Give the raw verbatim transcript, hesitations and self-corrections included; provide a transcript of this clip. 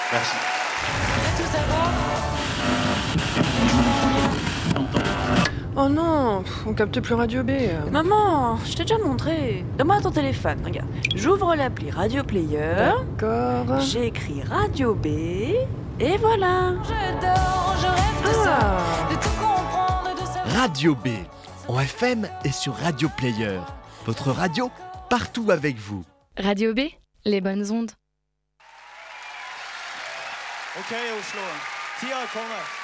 Merci. Tout savoir. Oh non, on capte plus Radio B. Maman, je t'ai déjà montré. Donne-moi ton téléphone, regarde. J'ouvre l'appli Radio Player. D'accord. J'écris Radio B. Et voilà. Je dors, je rêve de Ah. ça. De tout comprendre, de savoir. Radio B, en F M et sur Radio Player. Votre radio, partout avec vous. Radio B, les bonnes ondes. OK, Oslo. Tida kommer.